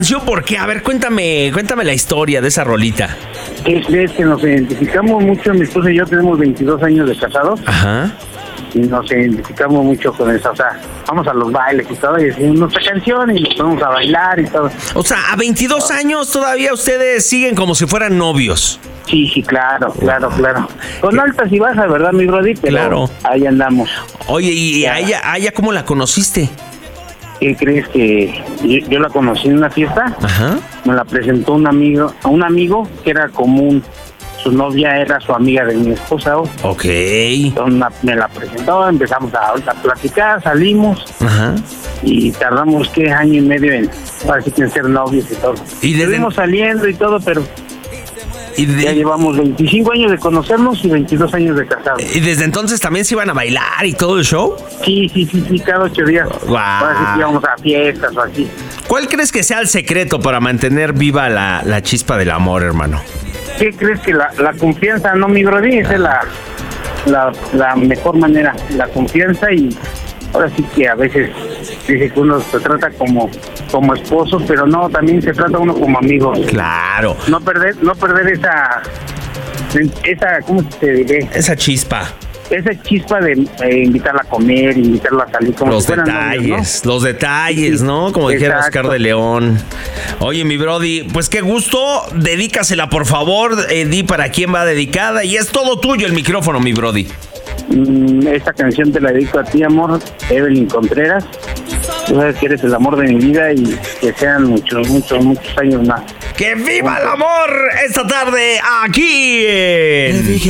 ¿Por qué? A ver, cuéntame la historia de esa rolita. Es que nos identificamos mucho, mi esposa y yo tenemos 22 años de casados. Ajá. Y nos identificamos mucho con eso, o sea, vamos a los bailes y todo, y decimos nuestra canción y nos ponemos a bailar y todo. O sea, a 22 años todavía ustedes siguen como si fueran novios. Sí, claro. Con altas y bajas, ¿verdad, mi brody? Pero claro. Ahí andamos. Oye, ¿y a ella cómo la conociste? ¿Qué crees? Que yo la conocí en una fiesta. Ajá. Me la presentó un amigo que era común. Su novia era su amiga de mi esposa. Ok. Entonces me la presentó, empezamos a platicar, salimos. Ajá. Y tardamos, año y medio en ser novios y todo. Y estuvimos saliendo y todo, pero ya llevamos 25 años de conocernos y 22 años de casados. ¿Y desde entonces también se iban a bailar y todo el show? Sí, cada 8 días. Wow. Ahora sí que íbamos a fiestas o así. ¿Cuál crees que sea el secreto para mantener viva la chispa del amor, hermano? ¿Qué crees? Que la confianza, no, mi brody? Esa es la mejor manera, la confianza. Y ahora sí que a veces dice que uno se trata como esposo, pero no, también se trata uno como amigo. Claro. No perder esa ¿cómo te diré? Esa chispa. Esa chispa de invitarla a comer, invitarla a salir, como los si fueran detalles, novios, ¿no? Los detalles, Sí, ¿no? Como dijera exacto. Oscar de León. Oye, mi brody, pues qué gusto. Dedícasela, por favor. Di para quién va dedicada. Y es todo tuyo el micrófono, mi brody. Esta canción te la dedico a ti, amor, Evelyn Contreras. Tú sabes que eres el amor de mi vida y que sean muchos años más. ¡Que viva el amor esta tarde aquí!